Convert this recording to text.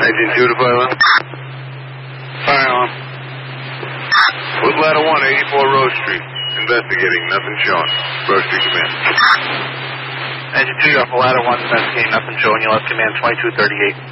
Agent 2 to fire alarm. Fire alarm. With ladder 1, 84 Rose Street. Investigating, nothing showing. Rose Street command. Agent 2, you're off of ladder 1, investigating, nothing showing. You'll have command 2238.